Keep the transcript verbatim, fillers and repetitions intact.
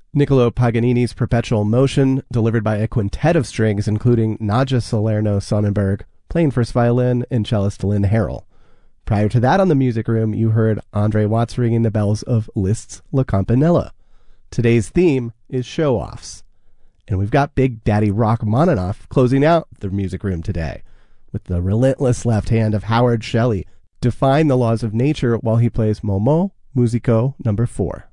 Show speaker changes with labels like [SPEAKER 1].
[SPEAKER 1] Niccolo Paganini's Perpetual Motion, delivered by a quintet of strings, including Nadja Salerno Sonnenberg, playing first violin, and cellist Lynn Harrell. Prior to that on the Music Room, you heard Andre Watts ringing the bells of Liszt's La Campanella. Today's theme is show-offs. And we've got Big Daddy Rachmaninoff closing out the Music Room today, with the relentless left hand of Howard Shelley defying the laws of nature while he plays Momo Musico number four.